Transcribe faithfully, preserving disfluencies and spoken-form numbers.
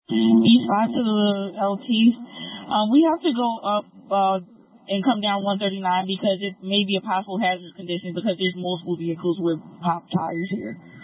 East five to the L T. Um, we have to go up uh, and come down one thirty-nine because it may be a possible hazard condition because there's multiple vehicles with pop tires here.